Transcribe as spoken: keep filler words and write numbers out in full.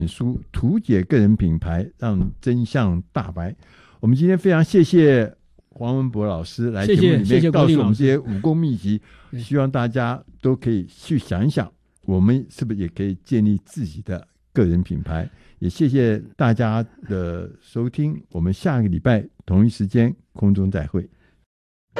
书图解个人品牌，让真相大白。我们今天非常谢谢黄文博老师来节目里面告诉我们这些武功秘籍，希望大家都可以去想一想，我们是不是也可以建立自己的个人品牌。也谢谢大家的收听，我们下个礼拜同一时间空中再会。